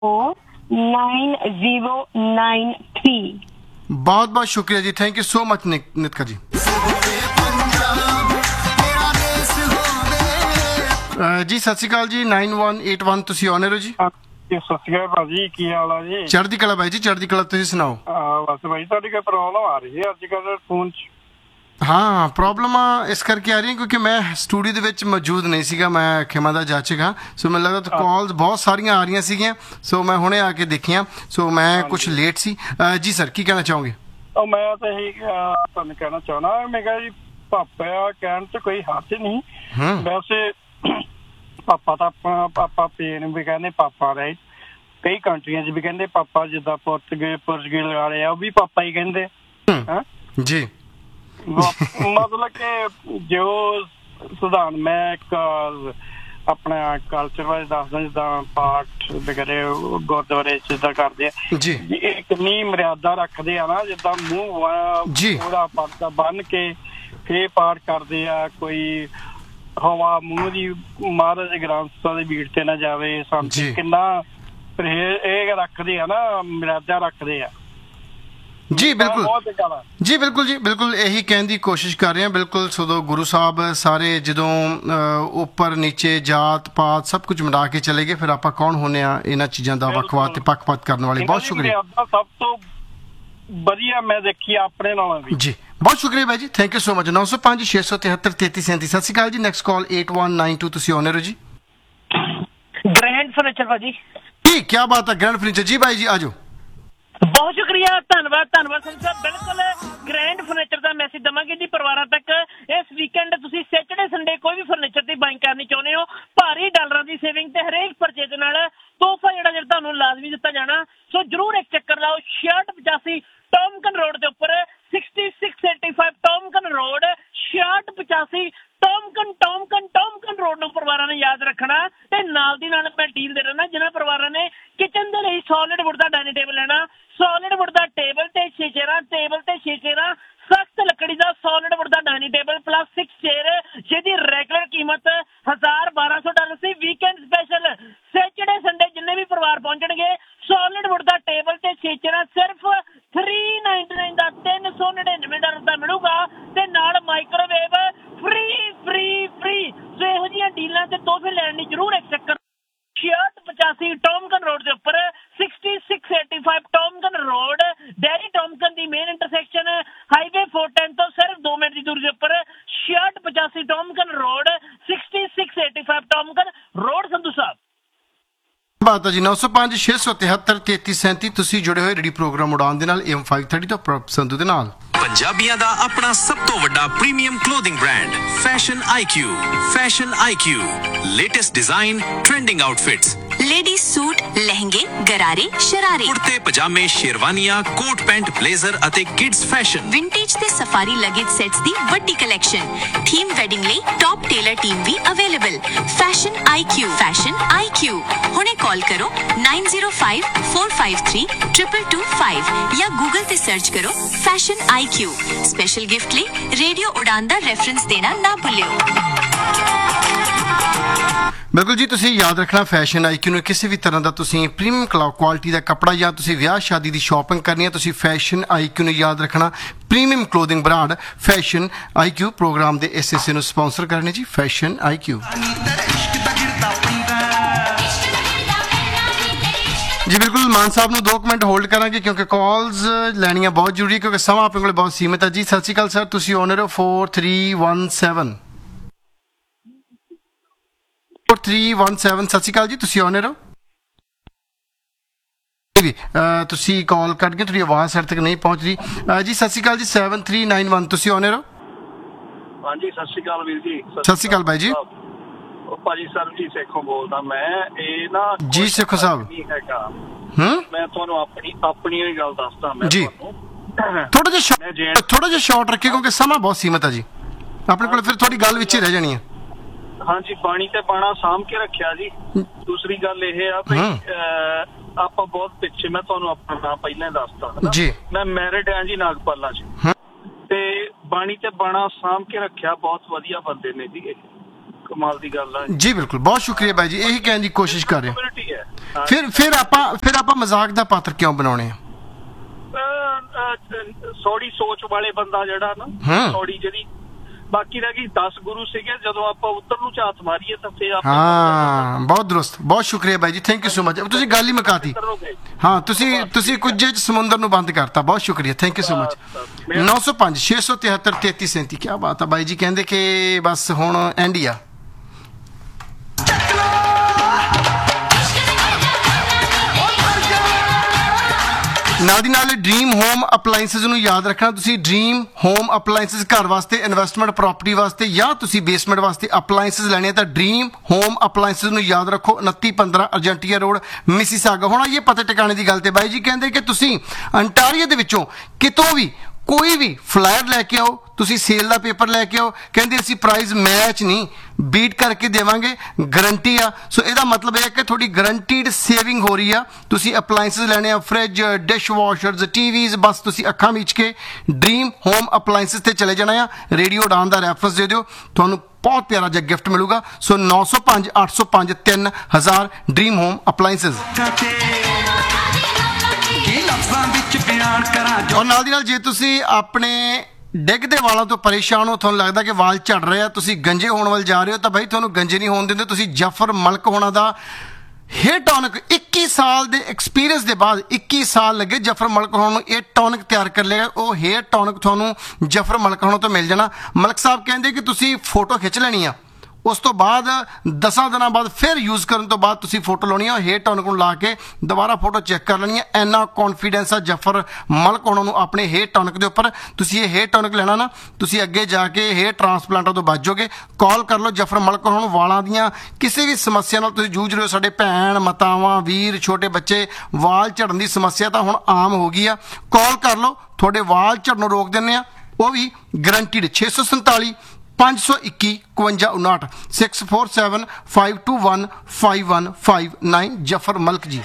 9093। बहुत बहुत शुक्रिया जी, thank you so much Nitika जी। जी सत श्री अकाल जी, 9181 ਤੁਸੀਂ ਆਨ ਹੋ ਜੀ। ਸਤਿ ਸ਼੍ਰੀ ਅਕਾਲ ਭਾਜੀ, ਕੀ ਹਾਲ ਆ ਜੀ? ਚੜ੍ਹਦੀ ਕਲਾ ਬਾਈ ਜੀ, ਚੜ੍ਹਦੀ ਕਲਾ, ਤੁਸੀਂ ਸੁਣਾਓ। ਬਸ ਭਾਈ ਤੁਹਾਡੀ ਕੋਈ ਪ੍ਰੋਬਲਮ ਆ ਰਹੀ ਹੈ ਅੱਜ ਕੱਲ ਫੋਨ 'ਚ? ਹਾਂ, ਪ੍ਰੋਬਲਮਾਂ ਇਸ ਕਰਕੇ ਆ ਰਹੀਆਂ ਕਿਉਂਕਿ ਮੈਂ ਸਟੂਡੀਓ ਦੇ ਵਿੱਚ ਮੌਜੂਦ ਨਹੀਂ ਸੀਗਾ, ਮੈਂ ਖਿਮਾ ਦਾ ਜਾਚਕ ਹਾਂ, ਸੋ ਮੈਨੂੰ ਲੱਗਦਾ ਕਾਲਸ ਬਹੁਤ ਸਾਰੀਆਂ ਆ ਰਹੀਆਂ ਸੀਗੀਆਂ, ਸੋ ਮੈਂ ਹੁਣੇ ਆ ਕੇ ਦੇਖੀਆਂ, ਸੋ ਮੈਂ ਕੁਝ ਲੇਟ ਸੀ। ਜੀ ਸਰ, ਕੀ ਕਹਿਣਾ ਚਾਹੋਗੇ? ਮੈਂ ਤਾਂ ਇਹੀ ਤੁਹਾਨੂੰ ਕਹਿਣਾ ਚਾਹੁੰਦਾ, ਮੈਂ ਕਿਹਾ ਜੀ ਪਾਪਾ ਕਹਿਣ 'ਚ ਕੋਈ ਹੱਥ ਨਹੀਂ। ਵੈਸੇ ਪਾਪਾ ਤਾਂ ਪਾਪਾ ਪੇਨ ਵੀ ਕਹਿੰਦੇ ਪਾਪਾ, ਰਾਈਟ? ਕਈ ਕੰਟਰੀਆਂ 'ਚ ਵੀ ਕਹਿੰਦੇ ਪਾਪਾ, ਜਿੱਦਾਂ ਪੁਰਤਗਾਲ ਵਾਲੇ ਆ ਉਹ ਵੀ ਪਾਪਾ ਹੀ ਕਹਿੰਦੇ ਜੀ। ਮਤਲਬ ਕਿ ਜੋ ਸਧਾਰਨ ਮੈਂ ਇੱਕ ਆਪਣਾ ਕਲਚਰ ਬਾਰੇ ਦੱਸਦਾ, ਜਿੱਦਾਂ ਪਾਠ ਵਗੈਰੇ ਗੁਰਦੁਆਰੇ ਜਿੱਦਾਂ ਕਰਦੇ ਆ ਜੀ, ਇਹ ਕਿੰਨੀ ਮਰਿਆਦਾ ਰੱਖਦੇ ਆ ਨਾ, ਜਿੱਦਾਂ ਮੂੰਹ ਪੂਰਾ ਪਰਦਾ ਬੰਨ ਕੇ ਫੇਰ ਪਾਠ ਕਰਦੇ ਆ, ਕੋਈ ਹਵਾ ਮੂੰਹ ਦੀ ਮਹਾਰਾਜ ਗ੍ਰੰਥ ਸਾਹਿਬ ਦੀ ਬੀੜ ਤੇ ਨਾ ਜਾਵੇ, ਸਾਨੂੰ ਕਿੰਨਾ ਇਹ ਰੱਖਦੇ ਆ ਨਾ, ਮਰਿਆਦਾ ਰੱਖਦੇ ਆ ਜੀ। ਬਿਲਕੁਲ ਜੀ, ਬਿਲਕੁਲ ਜੀ, ਬਿਲकुल ਇਹੀ ਕਹਿਣ ਦੀ ਕੋਸ਼ਿਸ਼ ਕਰ ਰਹੇ ਹਾਂ। ਬਿਲकुल ਸਦੋਂ ਗੁਰੂ ਸਾਹਿਬ ਸਾਰੇ ਜਦੋਂ ਉੱਪਰ ਨੀਚੇ ਜਾਤ ਪਾਤ ਸਭ ਕੁਝ ਮਿਲਾ ਕੇ ਚਲੇ ਗਏ, ਫਿਰ ਆਪਾਂ ਕੌਣ ਹੁੰਦੇ ਆ ਇਹਨਾਂ ਚੀਜ਼ਾਂ ਦਾ ਵੱਖਵਾਦ ਤੇ ਪੱਖਪਾਤ ਕਰਨ ਵਾਲੇ। ਬਹੁਤ ਸ਼ੁਕਰੀਆ, ਸਭ ਤੋਂ ਵਧੀਆ ਮੈਂ ਦੇਖੀ ਆਪਣੇ ਨਾਲੋਂ ਵੀ ਜੀ। ਬਹੁਤ ਸ਼ੁਕਰੀਆ ਬਾਈ ਜੀ, ਥੈਂਕ ਯੂ ਸੋ ਮਚ। 905 673 3337। ਸਤਿ ਸ਼੍ਰੀ ਅਕਾਲ ਜੀ, ਨੈਕਸਟ ਕਾਲ 8192, ਤੁਸੀਂ ਆਨਰ ਹੋ ਜੀ। ਗ੍ਰੈਂਡ ਫਰਨੀਚਰ ਭਾਜੀ ਜੀ, ਕੀ ਬਾਤ ਹੈ, ਗ੍ਰੈਂਡ ਫਰਨੀਚਰ ਜੀ ਬਾਈ ਜੀ, ਆਜੋ। ਬਹੁਤ ਸ਼ੁਕਰੀਆ, ਧੰਨਵਾਦ ਸੰਤ ਸਾਹਿਬ। ਬਿਲਕੁਲ ਗ੍ਰੈਂਡ ਫਰਨੀਚਰ ਦਾ ਮੈਸੇਜ ਦਵਾਂਗੇ ਜੀ ਪਰਿਵਾਰਾਂ ਤੱਕ। ਇਸ ਵੀਕਐਂਡ ਤੁਸੀਂ ਸੈਟਰਡੇ ਸੰਡੇ ਕੋਈ ਵੀ ਫਰਨੀਚਰ ਦੀ ਬਾਇੰਗ ਕਰਨੀ ਚਾਹੁੰਦੇ ਹੋ, ਭਾਰੀ ਡਾਲਰਾਂ ਦੀ ਸੇਵਿੰਗ ਤੇ ਹਰੇਕ ਪਰਚੇਜ ਦੇ ਨਾਲ ਤੋਹਫਾ ਜਿਹੜਾ ਤੁਹਾਨੂੰ ਲਾਜ਼ਮੀ ਦਿੱਤਾ ਜਾਣਾ, ਸੋ ਜਰੂਰ ਇੱਕ ਚੱਕਰ ਲਾਓ। 6685 ਟੌਮਕਨ ਰੋਡ ਦੇ ਉੱਪਰ, 6685 ਟੌਮਕਨ ਰੋਡ, 6685 ਟੌਮਕਨ ਰੋਡ ਨੂੰ ਪਰਿਵਾਰਾਂ ਨੇ ਯਾਦ ਰੱਖਣਾ। ਤੇ ਨਾਲ ਦੀ ਨਾਲ ਮੈਂ ਡੀਲ ਦੇ ਰਹਿਣਾ, ਜਿਹਨਾਂ ਪਰਿਵਾਰਾਂ ਨੇ ਕਿਚਨ ਦੇ ਲਈ ਸੋਲਿਡ ਵੁੱਡ ਦਾ ਡਾਈਨਿੰਗ ਟੇਬਲ ਲੈਣਾ, ਸੋਲਿਡ ਵੁੱਡ ਦਾ ਟੇਬਲ ਤੇ 6 ਚੇਅਰਾਂ, ਸਖਤ ਲੱਕੜੀ ਦਾ ਸੋਲਿਡ ਵੁੱਡ ਦਾ ਡਾਈਨਿੰਗ ਟੇਬਲ ਪਲੱਸ 6 ਚੇਅਰ, ਜਿਹਦੀ ਰੈਗੂਲਰ ਕੀਮਤ $1200 ਸੀ। ਵੀਕਐਂਡ ਸਪੈਸ਼ਲ ਸੈਟਰਡੇ ਸੰਡੇ ਜਿੰਨੇ ਵੀ ਪਰਿਵਾਰ ਪਹੁੰਚਣਗੇ, ਸੋਲਿਡ ਵੁੱਡ ਦਾ ਟੇਬਲ ਤੇ 6 ਚੇਅਰਾਂ ਸਿਰਫ $399 ਦਾ $399 ਦਾ ਮਿਲੂਗਾ, ਤੇ ਨਾਲ ਮਾਈਕ੍ਰੋਵੇਵ ਫ੍ਰੀ। ਸੋ ਇਹੋ ਜਿਹੀਆਂ ਡੀਲਾਂ ਤੇ ਤੋਹਫੇ ਲੈਣ ਲਈ ਜਰੂਰ ਇੱਕ ਚੱਕਰ 6685 ਟੌਮਕਨ ਰੋਡ ਦੇ ਉੱਪਰ, 6685 ਟੌਮਕਨ ਰੋਡ, ਡੈਰੀ ਟੌਮਕਨ ਦੀ ਮੇਨ ਇੰਟਰਸੈਕਸ਼ਨ ਹਾਈਵੇ 410 ਤੋਂ ਸਿਰਫ 2 ਮਿੰਟ ਦੀ ਦੂਰੀ ਦੇ ਉੱਪਰ, 6685 ਟੌਮਕਨ ਰੋਡ, 6685 ਟੌਮਕਨ ਰੋਡ, ਸੰਧੂ ਸਾਹਿਬ। ਬਾਤ ਹੈ ਜੀ। 905 673 3337, ਤੁਸੀਂ ਜੁੜੇ ਹੋਏ ਰੇਡੀਓ ਪ੍ਰੋਗਰਾਮ ਉਡਾਨ ਦੇ ਨਾਲ AM 530 ਤੋਂ ਸੰਧੂ ਦੇ ਨਾਲ। ਪੰਜਾਬੀਆਂ ਦਾ ਆਪਣਾ ਸਭ ਤੋਂ ਵੱਡਾ premium clothing brand fashion IQ, latest design, trending outfits, ladies suit, लहंगे, गरारे, शरारे, कुर्ते पजामे, शेरवानियां, कोट पैंट, ब्लेजर ਅਤੇ किड्स फैशन, विंटेज ਤੇ सफारी लगेज सेट्स ਦੀ ਵੱਡੀ ਕਲੈਕਸ਼ਨ, ਥੀਮ ਵੈਡਿੰਗ ਲਈ ਟੌਪ ਟੇਲਰ ਟੀਮ ਵੀ ਅਵੇਲੇਬਲ। ਫੈਸ਼ਨ IQ ਹੁਣੇ ਕਾਲ ਕਰੋ 9054532225 ਜਾਂ ਗੂਗਲ ਤੇ ਸਰਚ ਕਰੋ ਫੈਸ਼ਨ IQ। ਸਪੈਸ਼ਲ ਗਿਫਟ ਲਈ ਰੇਡੀਓ ਉਡਾਨ ਦਾ ਰੈਫਰੈਂਸ ਦੇਣਾ ਨਾ ਭੁੱਲਿਓ। ਬਿਲਕੁਲ ਜੀ, ਤੁਸੀਂ ਯਾਦ ਰੱਖਣਾ ਫੈਸ਼ਨ IQ ਨੂੰ। ਕਿਸੇ ਵੀ ਤਰ੍ਹਾਂ ਦਾ ਤੁਸੀਂ ਪ੍ਰੀਮੀਅਮ ਕੁਆਲਿਟੀ ਦਾ ਕੱਪੜਾ ਜਾਂ ਤੁਸੀਂ ਵਿਆਹ ਸ਼ਾਦੀ ਦੀ ਸ਼ਾਪਿੰਗ ਕਰਨੀ ਹੈ, ਤੁਸੀਂ ਫੈਸ਼ਨ IQ ਨੂੰ ਯਾਦ ਰੱਖਣਾ। Premium clothing brand fashion IQ programme ਦੇ ਇਸ ਹਿੱਸੇ ਨੂੰ ਸਪਾਂਸਰ ਕਰਨੇ ਜੀ, ਫੈਸ਼ਨ IQ। ਜੀ ਬਿਲਕੁਲ, ਮਾਨ ਸਾਹਿਬ ਨੂੰ 2 ਮਿੰਟ ਹੋਲਡ ਕਰਾਂਗੇ ਕਿਉਂਕਿ ਕਾਲਸ ਲੈਣੀਆਂ ਬਹੁਤ ਜ਼ਰੂਰੀ, ਕਿਉਂਕਿ ਸਮਾਂ ਆਪਣੇ ਕੋਲ ਬਹੁਤ ਸੀਮਿਤ ਹੈ ਜੀ। ਸਤਿ ਸ਼੍ਰੀ ਅਕਾਲ ਸਰ, ਤੁਸੀਂ ਓਨਰ ਹੋ 4317। 4317, ਸਤਿ ਸ਼੍ਰੀ ਅਕਾਲ ਜੀ, ਤੁਸੀਂ ਓਨਰ ਹੋ ਜੀ। ਤੁਸੀਂ ਕਾਲ ਕੱਟ ਕੇ, ਤੁਹਾਡੀ ਆਵਾਜ਼ ਸਾਡੇ ਤੱਕ ਨਹੀਂ ਪਹੁੰਚ ਰਹੀ ਜੀ। ਸਤਿ ਸ਼੍ਰੀ ਅਕਾਲ ਜੀ, 7391, ਤੁਸੀਂ ਓਨਰ ਹੋ। ਹਾਂਜੀ, ਸਤਿ ਸ਼੍ਰੀ ਅਕਾਲ ਵੀਰ ਜੀ। ਸਤਿ ਸ਼੍ਰੀ ਅਕਾਲ ਬਾਈ ਜੀ। ਭਾਜੀ ਸਰਬਜੀਤ ਸੇਖੋਂ ਬੋਲਦਾ ਮੈਂ। ਇਹ ਨਾ ਜੀ ਸੇਖੋਂ ਸਾਹਿਬ, ਮੈਂ ਤੁਹਾਨੂੰ ਆਪਣੀ ਹੀ ਗੱਲ ਦੱਸਦਾ। ਮੈਂ ਜੀ ਥੋੜਾ ਜਿਹਾ ਸ਼ਾਰਟ ਰੱਖੇ ਕਿਉਂਕਿ ਸਮਾਂ ਬਹੁਤ ਸੀਮਤ ਹੈ ਜੀ ਆਪਣੇ ਕੋਲ, ਫਿਰ ਤੁਹਾਡੀ ਗੱਲ ਵਿੱਚ ਹੀ ਰਹਿ ਜਾਣੀ ਹੈ। ਹਾਂਜੀ, ਪਾਣੀ ਤੇ ਪਾਣਾ ਸਾਂਭ ਕੇ ਰੱਖਿਆ ਜੀ। ਦੂਸਰੀ ਗੱਲ ਇਹ ਆ ਵੀ ਆਪਾਂ ਬਹੁਤ ਪਿੱਛੇ, ਮੈਂ ਤੁਹਾਨੂੰ ਆਪਣਾ ਨਾਮ ਪਹਿਲਾਂ ਹੀ ਦੱਸਦਾ ਜੀ, ਮੈਂ ਮੈਰਿਡ ਹਾਂ ਜੀ ਨਾਗਪਾਲਾਂ 'ਚ, ਤੇ ਬਾਣੀ ਤੇ ਬਾਣਾ ਸਾਂਭ ਕੇ ਰੱਖਿਆ। ਬਹੁਤ ਵਧੀਆ ਬੰਦੇ ਨੇ ਜੀ ਇਹ, ਕਮਾਲ ਦੀ ਗੱਲ ਆ ਜੀ ਬਿਲਕੁਲ, ਬਹੁਤ ਸ਼ੁਕਰੀਆ ਬਾਈ ਜੀ, ਇਹੀ ਕਹਿਣ ਦੀ ਕੋਸ਼ਿਸ਼ ਕਰ ਰਹੇ ਹਾਂ। ਕਮਿਊਨਿਟੀ ਹੈ। ਫਿਰ ਆਪਾਂ ਮਜ਼ਾਕ ਦਾ ਪਾਤਰ ਕਿਉਂ ਬਣਾਉਣੇ ਆ? ਸੌੜੀ ਸੋਚ ਵਾਲੇ ਬੰਦਾ ਜਿਹੜਾ ਨਾ, ਸੌੜੀ ਜਿਹੜੀ ਬਾਕੀ ਰਹਿ ਗਈ 10 ਗੁਰੂ ਸੀਗੇ, ਜਦੋਂ ਆਪਾਂ ਉੱਧਰ ਨੂੰ ਝਾਤ ਮਾਰੀਏ ਤਾਂ ਫਿਰ ਆਪਾਂ ਹਾਂ ਬਹੁਤ ਦਰੁਸਤ, ਬਹੁਤ ਸ਼ੁਕਰੀਆ ਬਾਈ ਜੀ, ਥੈਂਕ ਯੂ ਸੋ ਮਚ। ਤੁਸੀਂ ਗੱਲ ਹੀ ਮੁਕਾਤੀ। ਹਾਂ ਤੁਸੀਂ ਕੁਝ ਸਮੁੰਦਰ ਨੂੰ ਬੰਦ ਕਰਤਾ, ਬਹੁਤ ਸ਼ੁਕਰੀਆ, ਥੈਂਕ ਯੂ ਸੋ ਮਚ। 905 673 3337, ਕੀ ਬਾਤ ਆ ਬਾਈ ਜੀ, ਕਹਿੰਦੇ ਕਿ ਬਸ ਹੁਣ ਐਂਡ ਹੀ ਆ। ਨਾਲ ਦੀ ਨਾਲ ਡ੍ਰੀਮ ਹੋਮ ਅਪਲਾਈਐਂਸਿਸ ਨੂੰ ਯਾਦ ਰੱਖਣਾ। ਤੁਸੀਂ ਡ੍ਰੀਮ ਹੋਮ ਅਪਲਾਈਐਂਸਿਸ ਘਰ ਵਾਸਤੇ, ਇਨਵੈਸਟਮੈਂਟ ਪ੍ਰਾਪਰਟੀ ਵਾਸਤੇ, ਜਾਂ ਤੁਸੀਂ ਬੇਸਮੈਂਟ ਵਾਸਤੇ ਅਪਲਾਈਐਂਸਿਸ ਲੈਣੇ ਤਾਂ ਡ੍ਰੀਮ ਹੋਮ ਅਪਲਾਈਐਂਸਿਸ ਨੂੰ ਯਾਦ ਰੱਖੋ। 2915 ਅਰਜੈਂਟੀਆ ਰੋਡ, ਮਿਸੀਸਾਗਾ। ਹੁਣ ਇਹ ਪਤਾ ਟਿਕਾਣੇ ਦੀ ਗੱਲ ਤੇ ਬਾਈ ਜੀ ਕਹਿੰਦੇ ਕਿ ਤੁਸੀਂ ਅੰਟਾਰੀਓ ਦੇ ਵਿੱਚੋਂ ਕਿਤੋਂ ਵੀ ਕੋਈ ਵੀ ਫਲਾਇਰ ਲੈ ਕੇ ਆਓ, ਤੁਸੀਂ ਸੇਲ ਦਾ ਪੇਪਰ ਲੈ ਕੇ ਆਓ, ਕਹਿੰਦੇ ਅਸੀਂ ਪ੍ਰਾਈਸ ਮੈਚ ਨਹੀਂ ਬੀਟ ਕਰਕੇ ਦੇਵਾਂਗੇ, ਗਰੰਟੀ ਆ। ਸੋ ਇਹਦਾ ਮਤਲਬ ਇਹ ਹੈ ਕਿ ਤੁਹਾਡੀ ਗਰੰਟੀਡ ਸੇਵਿੰਗ ਹੋ ਰਹੀ ਆ। ਤੁਸੀਂ ਅਪਲਾਈਐਂਸਿਸ ਲੈਣੇ ਆ, ਫ੍ਰਿਜ, ਡਿਸ਼ ਵਾਸ਼ਰਸ, ਟੀਵੀਜ਼, ਬਸ ਤੁਸੀਂ ਅੱਖਾਂ ਮੀਚ ਕੇ ਡ੍ਰੀਮ ਹੋਮ ਅਪਲਾਈਐਂਸਿਸ ਤੇ ਚਲੇ ਜਾਣਾ ਆ। ਰੇਡੀਓ ਡਾਨ ਦਾ ਰੈਫਰੈਂਸ ਦੇ ਦਿਓ, ਤੁਹਾਨੂੰ ਬਹੁਤ ਪਿਆਰਾ ਜਿਹਾ ਗਿਫਟ ਮਿਲੂਗਾ। ਸੋ 905 805 3000 ਡ੍ਰੀਮ ਹੋਮ ਅਪਲਾਈਐਂਸਿਸ। ਔਰ ਨਾਲ ਦੀ ਨਾਲ ਜੇ ਤੁਸੀਂ ਆਪਣੇ ਡਿੱਗਦੇ ਵਾਲਾਂ ਤੋਂ ਪਰੇਸ਼ਾਨ ਹੋ, ਤੁਹਾਨੂੰ ਲੱਗਦਾ ਕਿ ਵਾਲ ਝੜ ਰਹੇ ਆ, ਤੁਸੀਂ ਗੰਜੇ ਹੋਣ ਵੱਲ ਜਾ ਰਹੇ ਹੋ, ਤਾਂ ਬਾਈ ਤੁਹਾਨੂੰ ਗੰਜੇ ਨਹੀਂ ਹੋਣ ਦਿੰਦੇ। ਤੁਸੀਂ ਜਫਰ ਮਲਕ ਹੋਣਾ ਦਾ ਹੇਅਰ ਟੌਨਿਕ 21 ਸਾਲ ਦੇ ਐਕਸਪੀਰੀਅੰਸ ਦੇ ਬਾਅਦ 21 ਸਾਲ ਲੱਗੇ ਜਫਰ ਮਲਕ ਹੋਣ ਨੂੰ, ਇਹ ਟੌਨਿਕ ਤਿਆਰ ਕਰ ਲਿਆ। ਉਹ ਹੇਅਰ ਟੌਨਿਕ ਤੁਹਾਨੂੰ ਜਫਰ ਮਲਕ ਹੋਣ ਤੋਂ ਮਿਲ ਜਾਣਾ। ਮਲਕ ਸਾਹਿਬ ਕਹਿੰਦੇ ਕਿ ਤੁਸੀਂ ਫੋਟੋ ਖਿੱਚ ਲੈਣੀ ਆ, ਉਸ ਤੋਂ ਬਾਅਦ 10 ਦਿਨਾਂ ਬਾਅਦ ਫਿਰ ਯੂਜ਼ ਕਰਨ ਤੋਂ ਬਾਅਦ ਤੁਸੀਂ ਫੋਟੋ ਲਾਉਣੀ ਆ, ਹੇਅਰ ਟੌਨਿਕ ਨੂੰ ਲਾ ਕੇ ਦੁਬਾਰਾ ਫੋਟੋ ਚੈੱਕ ਕਰ ਲੈਣੀ ਆ। ਇੰਨਾ ਕੌਨਫੀਡੈਂਸ ਆ ਜਫਰ ਮਲਕ ਹੋਣਾ ਨੂੰ ਆਪਣੇ ਹੇਅਰ ਟੌਨਿਕ ਦੇ ਉੱਪਰ। ਤੁਸੀਂ ਇਹ ਹੇਅਰ ਟੌਨਿਕ ਲੈਣਾ ਨਾ, ਤੁਸੀਂ ਅੱਗੇ ਜਾ ਕੇ ਹੇਅਰ ਟ੍ਰਾਂਸਪਲਾਂਟਾਂ ਤੋਂ ਬਚ ਜਾਓਗੇ। ਕਾਲ ਕਰ ਲਓ ਜਫਰ ਮਲਕ ਹੋਣਾ ਨੂੰ। ਵਾਲਾਂ ਦੀਆਂ ਕਿਸੇ ਵੀ ਸਮੱਸਿਆ ਨਾਲ ਤੁਸੀਂ ਜੂਝ ਰਹੇ ਹੋ, ਸਾਡੇ ਭੈਣ, ਮਾਤਾਵਾਂ, ਵੀਰ, ਛੋਟੇ ਬੱਚੇ, ਵਾਲ ਝੜਨ ਦੀ ਸਮੱਸਿਆ ਤਾਂ ਹੁਣ ਆਮ ਹੋ ਗਈ ਆ। ਕਾਲ ਕਰ ਲਓ, ਤੁਹਾਡੇ ਵਾਲ ਝੜਨੋਂ ਰੋਕ ਦਿੰਦੇ ਆ, ਉਹ ਵੀ ਗਰੰਟੀਡ। 647 521 5259 647 521 5159 ਜਫਰ ਮਲਕ ਜੀ।